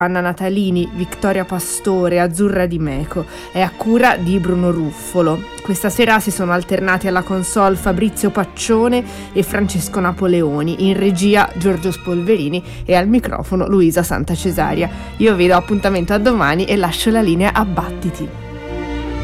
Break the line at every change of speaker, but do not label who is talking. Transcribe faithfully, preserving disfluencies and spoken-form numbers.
Anna Natalini, Vittoria Pastore, Azzurra Di Meco. È a cura di Bruno Ruffolo. Questa sera si sono alternati alla console Fabrizio Paccione e Francesco Napoleoni, in regia Giorgio Spolverini e al microfono Luisa Santacesaria. Io vi do appuntamento a domani e lascio la linea a Battiti.